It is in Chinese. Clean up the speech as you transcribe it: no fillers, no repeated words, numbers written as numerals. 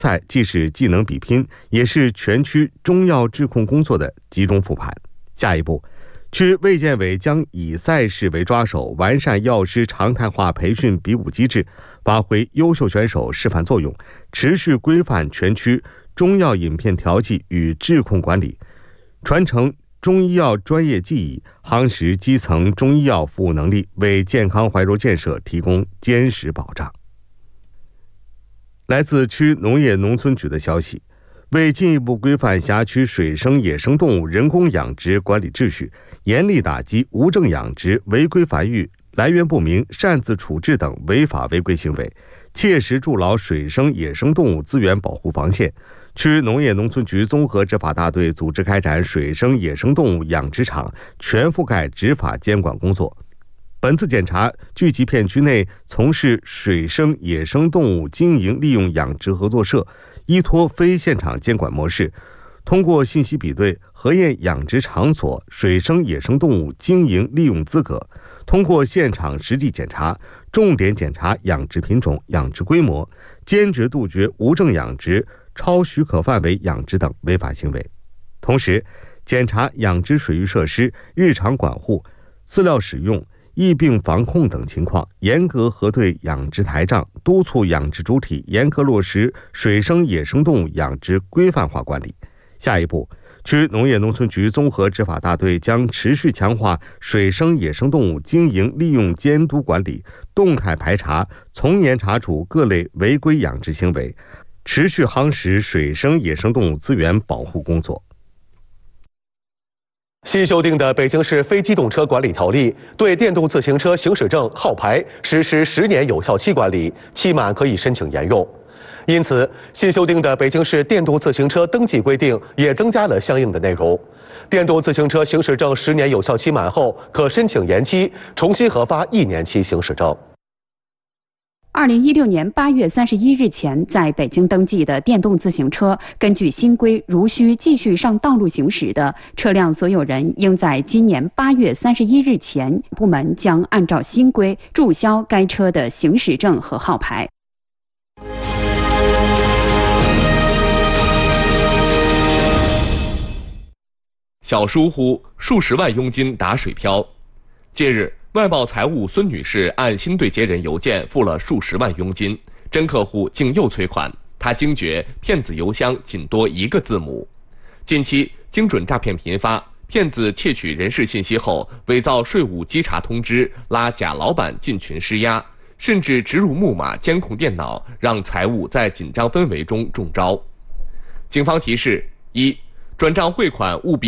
赛既是技能比拼，也是全区中药质控工作的集中复盘。下一步，区卫健委将以赛事为抓手，完善药师常态化培训比武机制，发挥优秀选手示范作用，持续规范全区中药饮片调剂与质控管理，传承中医药专业技艺，夯实基层中医药服务能力，为健康怀柔建设提供坚实保障。来自区农业农村局的消息，为进一步规范辖区水生野生动物人工养殖管理秩序，严厉打击无证养殖、违规繁育、来源不明、擅自处置等违法违规行为，切实筑牢水生野生动物资源保护防线。区农业农村局综合执法大队组织开展水生野生动物养殖场全覆盖执法监管工作。本次检查聚集片区内从事水生野生动物经营利用养殖合作社，依托非现场监管模式，通过信息比对核验养殖场所水生野生动物经营利用资格，通过现场实地检查，重点检查养殖品种、养殖规模，坚决杜绝无证养殖、超许可范围养殖等违法行为。同时，检查养殖水域设施日常管护、饲料使用、疫病防控等情况，严格核对养殖台账，督促养殖主体严格落实水生野生动物养殖规范化管理。下一步，区农业农村局综合执法大队将持续强化水生野生动物经营利用监督管理，动态排查，从严查处各类违规养殖行为，持续夯实水生野生动物资源保护工作。 新修订的《北京市非机动车管理条例》对电动自行车行驶证号牌实施10年有效期管理，期满可以申请沿用。因此，新修订的《北京市电动自行车登记规定》也增加了相应的内容。电动自行车行驶证10年有效期满后，可申请延期，重新核发1年期行驶证。 2016年8月31日前在北京登记的电动自行车，根据新规如需继续上道路行驶的车辆所有人，应在今年8月31日前，部门将按照新规注销该车的行驶证和号牌。 小疏忽，数十万佣金打水漂。近日，外贸财务孙女士按新对接人邮件付了数十万佣金，真客户竟又催款，她惊觉骗子邮箱仅多1个字母。近期精准诈骗频发，骗子窃取人事信息后，伪造税务稽查通知，拉假老板进群施压，甚至植入木马监控电脑，让财务在紧张氛围中中招。警方提示：1、转账汇款务必